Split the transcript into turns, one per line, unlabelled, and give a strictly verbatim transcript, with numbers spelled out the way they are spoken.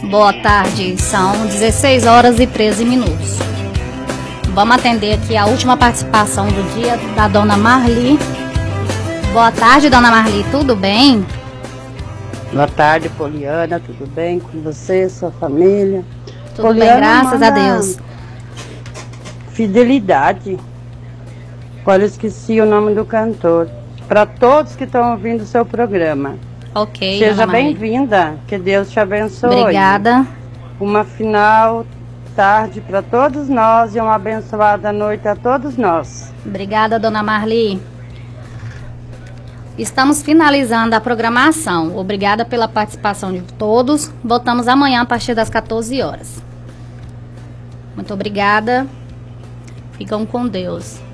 Boa tarde, são dezesseis horas e treze minutos. Vamos atender aqui a última participação do dia da dona Marli. Boa tarde, dona Marli, tudo bem?
Boa tarde, Poliana, tudo bem com você, sua família?
Tudo
Poliana,
bem, graças a Deus.
Fidelidade. Olha, eu esqueci o nome do cantor. Para todos que estão ouvindo o seu programa.
Ok,
seja
dona Marli.
bem-vinda, que Deus te abençoe.
Obrigada.
Uma final tarde para todos nós e uma abençoada noite a todos nós.
Obrigada, dona Marli. Estamos finalizando a programação. Obrigada pela participação de todos. Voltamos amanhã a partir das quatorze horas. Muito obrigada. Ficam com Deus.